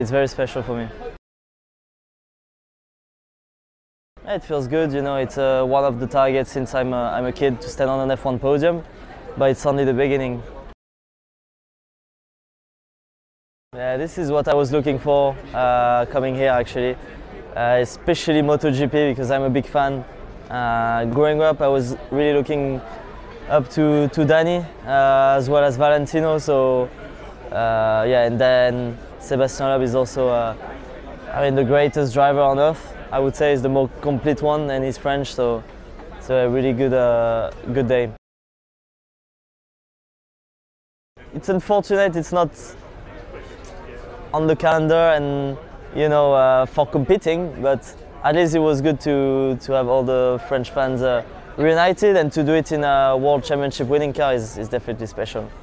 It's very special for me. It feels good, you know, it's one of the targets since I'm a kid to stand on an F1 podium, but it's only the beginning. Yeah, this is what I was looking for coming here actually, especially MotoGP because I'm a big fan. Growing up I was really looking up to Danny as well as Valentino, so yeah, and then Sébastien Loeb is also I mean, the greatest driver on earth. I would say is the more complete one, and he's French, so it's a really good day. It's unfortunate it's not on the calendar and you know for competing, but at least it was good to have all the French fans reunited, and to do it in a World Championship winning car is definitely special.